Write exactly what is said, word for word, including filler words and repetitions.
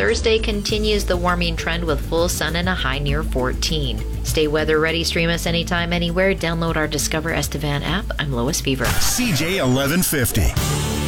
Thursday continues the warming trend with full sun and a high near fourteen. Stay weather ready. Stream us anytime, anywhere. Download our Discover Estevan app. I'm Lois Fever. C J eleven fifty.